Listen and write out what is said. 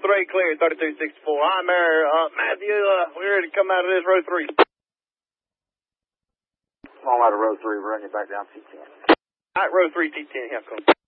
3 clear, 3264. I'm there, Matthew, we're ready to come out of this row 3. I'm out of row 3, we're running back down T10. All right, row 3, T10, here I come.